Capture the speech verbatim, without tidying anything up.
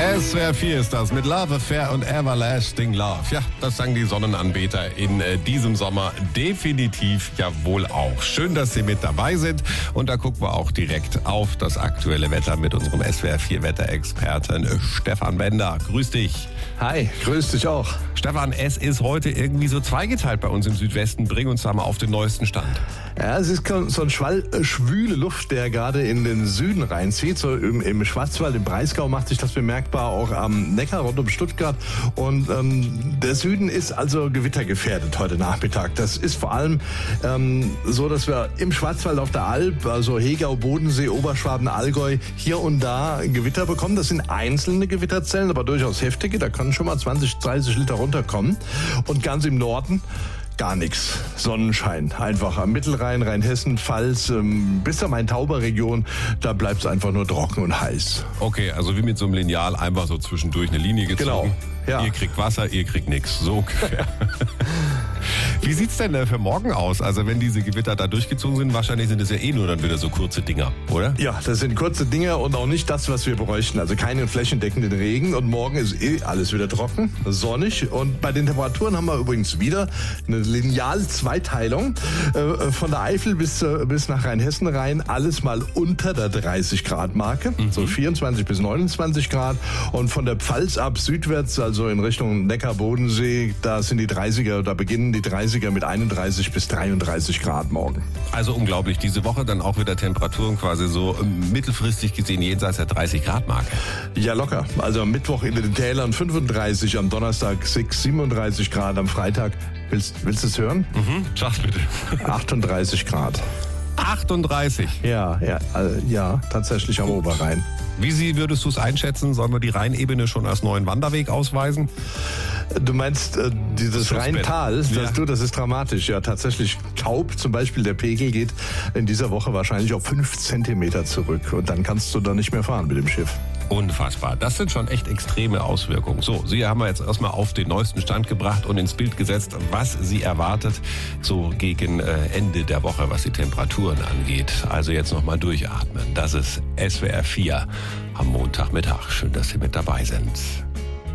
S W R vier ist das mit Love Affair und Everlasting Love. Ja, das sagen die Sonnenanbeter in äh, diesem Sommer definitiv ja wohl auch. Schön, dass Sie mit dabei sind. Und da gucken wir auch direkt auf das aktuelle Wetter mit unserem S W R vier Wetterexperten Stefan Bender. Grüß dich. Hi, grüß dich auch. Stefan, es ist heute irgendwie so zweigeteilt bei uns im Südwesten. Bring uns da mal auf den neuesten Stand. Ja, es ist so ein Schwall äh, schwüle Luft, der gerade in den Süden reinzieht. So im, im Schwarzwald, im Breisgau macht sich das bemerkbar, auch am Neckar rund um Stuttgart. Und ähm, der Süden ist also gewittergefährdet heute Nachmittag. Das ist vor allem ähm, so, dass wir im Schwarzwald auf der Alp, also Hegau, Bodensee, Oberschwaben, Allgäu, hier und da Gewitter bekommen. Das sind einzelne Gewitterzellen, aber durchaus heftige. Da können schon mal zwanzig, dreißig Liter runterkommen. Und ganz im Norden gar nichts. Sonnenschein. Einfach am Mittelrhein, Rheinhessen, Pfalz, ähm, bis zur Main-Tauber-Region, da bleibt es einfach nur trocken und heiß. Okay, also wie mit so einem Lineal einfach so zwischendurch eine Linie gezogen. Genau. Ja. Ihr kriegt Wasser, ihr kriegt nichts. So ungefähr. Wie sieht's denn für morgen aus? Also wenn diese Gewitter da durchgezogen sind, wahrscheinlich sind es ja eh nur dann wieder so kurze Dinger, oder? Ja, das sind kurze Dinger und auch nicht das, was wir bräuchten. Also keinen flächendeckenden Regen und morgen ist eh alles wieder trocken, sonnig. Und bei den Temperaturen haben wir übrigens wieder eine Lineal-Zweiteilung. Äh, von der Eifel bis, äh, bis nach Rheinhessen rein, alles mal unter der dreißig Grad Marke, mhm. so vierundzwanzig bis neunundzwanzig Grad. Und von der Pfalz ab südwärts, also in Richtung Neckar, Bodensee, da sind die dreißiger, da beginnen die dreißiger mit einunddreißig bis dreiunddreißig Grad morgen. Also unglaublich, diese Woche dann auch wieder Temperaturen quasi so mittelfristig gesehen jenseits der dreißig Grad Marke. Ja, locker. Also am Mittwoch in den Tälern fünfunddreißig, am Donnerstag sechs, siebenunddreißig Grad, am Freitag, willst, willst du es hören? Mhm, sag's bitte. achtunddreißig Grad. achtunddreißig? Ja, ja, äh, ja, tatsächlich am Oberrhein. Wie Sie, würdest du es einschätzen? Sollen wir die Rheinebene schon als neuen Wanderweg ausweisen? Du meinst äh, dieses Rheintal, das, ja. du, das ist dramatisch. Ja, tatsächlich taub, zum Beispiel der Pegel geht in dieser Woche wahrscheinlich auf fünf Zentimeter zurück. Und dann kannst du da nicht mehr fahren mit dem Schiff. Unfassbar. Das sind schon echt extreme Auswirkungen. So, Sie haben wir jetzt erstmal auf den neuesten Stand gebracht und ins Bild gesetzt, was Sie erwartet, so gegen äh, Ende der Woche, was die Temperaturen angeht. Also jetzt nochmal durchatmen. Das ist S W R vier am Montagmittag. Schön, dass Sie mit dabei sind.